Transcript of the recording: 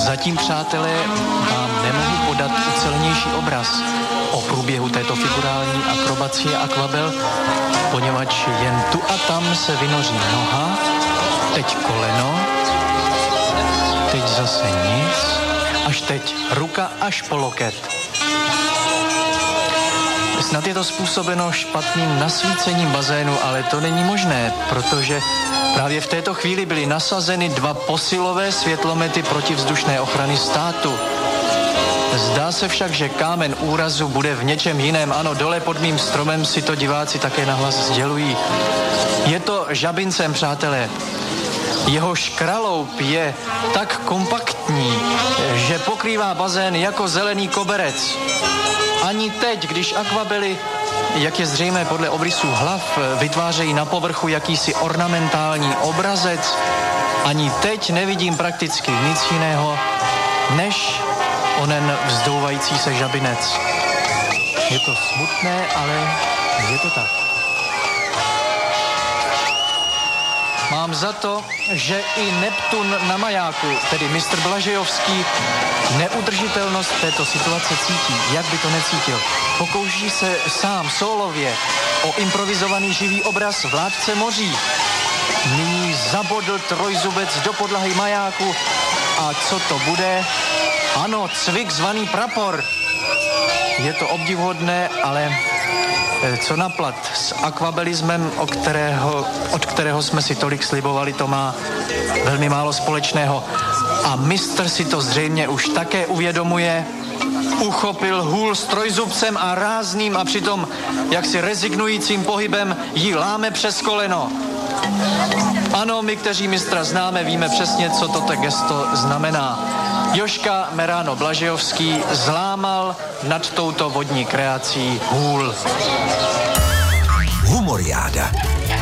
Zatím, přátelé, vám nemohu podat ucelenější obraz o průběhu této figurální akrobacie akvabel, poněvadž jen tu a tam se vynoří noha, teď koleno, teď zase nic, až teď ruka až po loket. Snad je to způsobeno špatným nasvícením bazénu, ale to není možné, protože právě v této chvíli byly nasazeny 2 posilové světlomety protivzdušné ochrany státu. Zdá se však, že kámen úrazu bude v něčem jiném. Ano, dole pod mým stromem si to diváci také nahlas sdělují. Je to žabincem, přátelé. Jeho škraloup je tak kompaktní, že pokrývá bazén jako zelený koberec. Ani teď, když akvabely, jak je zřejmé podle obrysů hlav, vytvářejí na povrchu jakýsi ornamentální obrazec, ani teď nevidím prakticky nic jiného, než onen vzdouvající se žabinec. Je to smutné, ale je to tak. Mám za to, že i Neptun na majáku, tedy mistr Blažejovský, neudržitelnost této situace cítí. Jak by to necítil? Pokouší se sám sólově o improvizovaný živý obraz Vládce moří. Nyní zabodl trojzubec do podlahy majáku a co to bude? Ano, cvik zvaný prapor. Je to obdivuhodné, ale co naplat s akvabelismem, od kterého jsme si tolik slibovali, to má velmi málo společného. A mistr si to zřejmě už také uvědomuje. Uchopil hůl s trojzubcem a rázným a přitom jaksi rezignujícím pohybem jí láme přes koleno. Ano, my, kteří mistra známe, víme přesně, co toto gesto znamená. Jožka Meráno Blažejovský zlámal nad touto vodní kreací hůl. Humoriáda.